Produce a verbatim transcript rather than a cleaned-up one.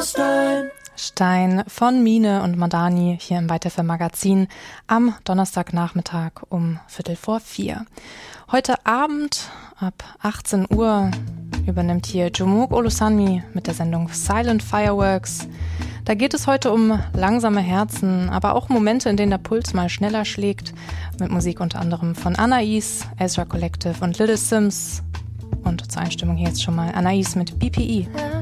Stein. Stein von Mine und Madani hier im White F M Magazin am Donnerstagnachmittag um Viertel vor vier. Heute Abend ab achtzehn Uhr übernimmt hier Jomuk Olusanmi mit der Sendung Silent Fireworks. Da geht es heute um langsame Herzen, aber auch Momente, in denen der Puls mal schneller schlägt, mit Musik unter anderem von Anais, Ezra Collective und Little Sims. Und zur Einstimmung hier jetzt schon mal Anais mit B P E.